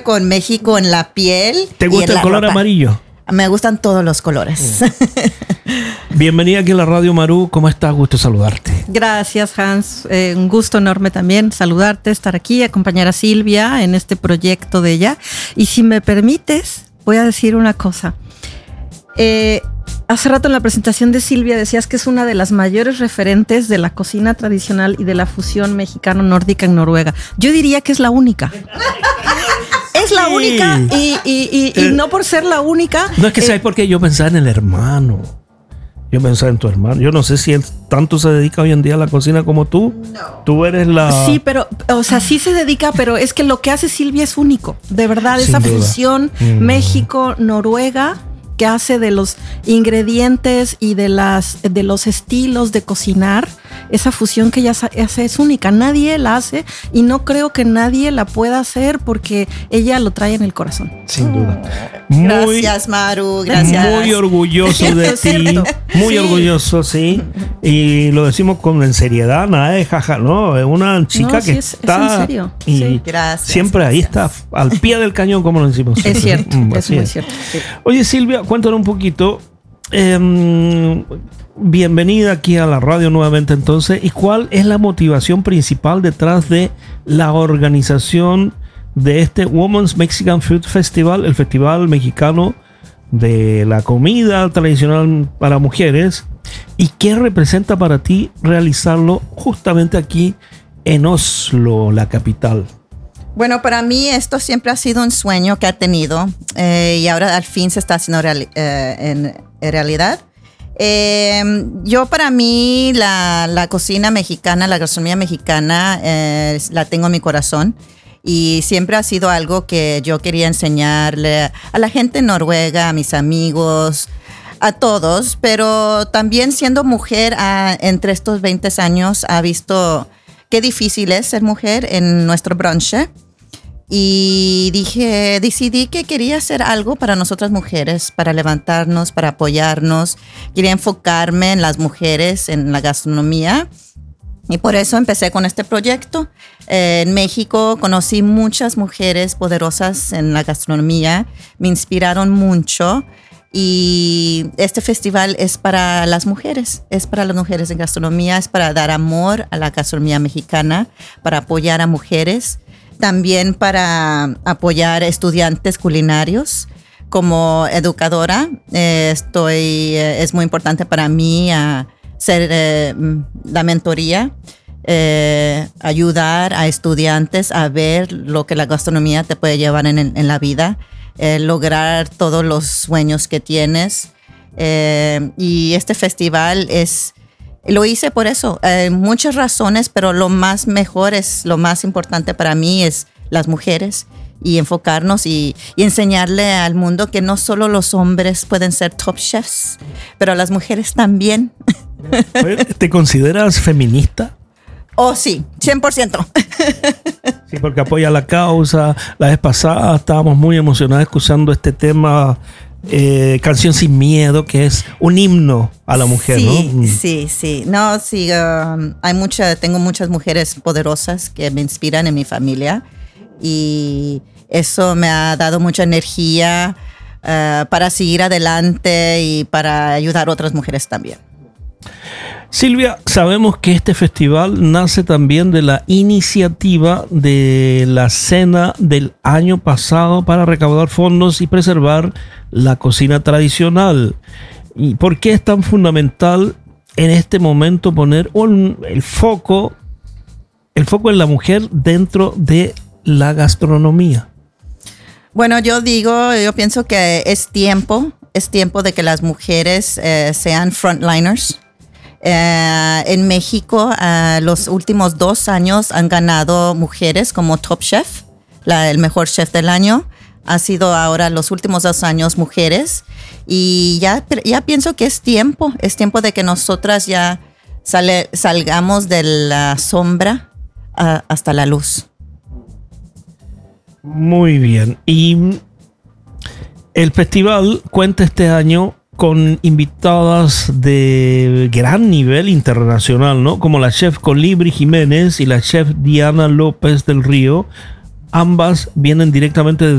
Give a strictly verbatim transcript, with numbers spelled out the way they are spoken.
con México en la piel. ¿Te gusta el color ropa. amarillo? Me gustan todos los colores. Bienvenida aquí a la Radio Maru. ¿Cómo estás? Gusto saludarte. Gracias, Hans. Eh, un gusto enorme también saludarte, estar aquí, acompañar a Silvia en este proyecto de ella. Y si me permites, voy a decir una cosa. Eh, hace rato en la presentación de Silvia decías que es una de las mayores referentes de la cocina tradicional y de la fusión mexicano-nórdica en Noruega. Yo diría que es la única. Es la sí. única y, y, y, y eh, no por ser la única. No es que eh, ¿sabes por qué? Yo pensaba en el hermano. Yo pensaba en tu hermano. Yo no sé si él tanto se dedica hoy en día a la cocina como tú. No. Tú eres la... Sí, pero, o sea, sí se dedica, pero es que lo que hace Silvia es único. De verdad, Sin esa duda. fusión mm. México-Noruega que hace de los ingredientes y de, las, de los estilos de cocinar, esa fusión que ella hace es única. Nadie la hace y no creo que nadie la pueda hacer porque ella lo trae en el corazón. Sin duda. Muy, gracias, Maru. Gracias. Muy orgulloso de ti. Muy sí. orgulloso, sí. Y lo decimos con en seriedad, nada de jaja, ¿no? Es una chica no, que sí, es, está... Es en serio. Y sí. gracias, siempre gracias. ahí está, al pie del cañón, como lo decimos. Es cierto, mm, es muy es. cierto. Sí. Oye, Silvia, cuéntanos un poquito. Eh, bienvenida aquí a la radio nuevamente entonces. ¿Y cuál es la motivación principal detrás de la organización de este Women's Mexican Food Festival, el festival mexicano de la comida tradicional para mujeres? ¿Y qué representa para ti realizarlo justamente aquí en Oslo, la capital? Bueno, para mí esto siempre ha sido un sueño que ha tenido eh, y ahora al fin se está haciendo reali- eh, en, en realidad. Eh, yo para mí la, la cocina mexicana, la gastronomía mexicana eh, la tengo en mi corazón y siempre ha sido algo que yo quería enseñarle a la gente en Noruega, a mis amigos, a todos, pero también siendo mujer a, entre estos veinte años ha visto qué difícil es ser mujer en nuestro bronce. Y dije, decidí que quería hacer algo para nosotras mujeres, para levantarnos, para apoyarnos. Quería enfocarme en las mujeres, en la gastronomía. Y por eso empecé con este proyecto. Eh, en México conocí muchas mujeres poderosas en la gastronomía. Me inspiraron mucho. Y este festival es para las mujeres, es para las mujeres en gastronomía, es para dar amor a la gastronomía mexicana, para apoyar a mujeres. También para apoyar estudiantes culinarios. Como educadora, eh, estoy, eh, es muy importante para mí uh, ser eh, la mentoría, eh, ayudar a estudiantes a ver lo que la gastronomía te puede llevar en, en la vida, eh, lograr todos los sueños que tienes. Eh, y este festival es... Lo hice por eso, eh, muchas razones, pero lo más mejor es, lo más importante para mí es las mujeres y enfocarnos y, y enseñarle al mundo que no solo los hombres pueden ser top chefs, pero las mujeres también. ¿Te consideras feminista? Oh, sí, cien por ciento. Sí, porque apoya la causa. La vez pasada estábamos muy emocionados escuchando este tema... Eh, Canción Sin Miedo, que es un himno a la mujer, sí, ¿no? Sí, sí. No, sí, um, hay mucha, tengo muchas mujeres poderosas que me inspiran en mi familia y eso me ha dado mucha energía uh, para seguir adelante y para ayudar a otras mujeres también. Silvia, sabemos que este festival nace también de la iniciativa de la cena del año pasado para recaudar fondos y preservar la cocina tradicional. ¿Y por qué es tan fundamental en este momento poner un, el foco, el foco en la mujer dentro de la gastronomía? Bueno, yo digo, yo pienso que es tiempo, es tiempo de que las mujeres eh, sean frontliners. Uh, en México, uh, los últimos dos años han ganado mujeres como Top Chef, la, el mejor chef del año. Ha sido ahora los últimos dos años mujeres. Y ya, ya pienso que es tiempo, es tiempo de que nosotras ya sale, salgamos de la sombra uh, hasta la luz. Muy bien. Y el festival cuenta este año con invitadas de gran nivel internacional, ¿no? Como la chef Colibri Jiménez y la chef Diana López del Río. Ambas vienen directamente de